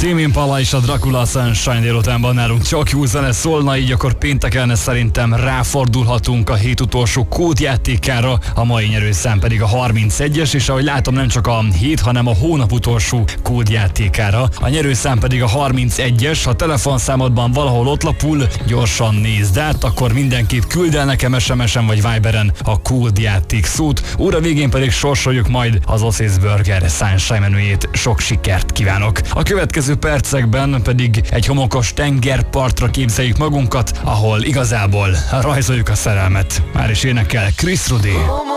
Tame Impala és a Dracula Sunshine délutánban nálunk csak jó zene szólna, így akkor pénteken szerintem ráfordulhatunk a hét utolsó kódjátékára, a mai nyerőszám pedig a 31-es, és ahogy látom nem csak a hét, hanem a hónap utolsó kódjátékára. A nyerőszám pedig a 31-es, ha telefonszámodban valahol ott lapul, gyorsan nézd át, akkor mindenképp küld el nekem SMS-en vagy Viberen a kódjáték szót. Óra végén pedig sorsoljuk majd az Oasis Burger Sunshine menüjét. Sok sikert kívánok! A következő percekben pedig egy homokos tengerpartra képzeljük magunkat, ahol igazából rajzoljuk a szerelmet. Már is énekel Chris Rudi.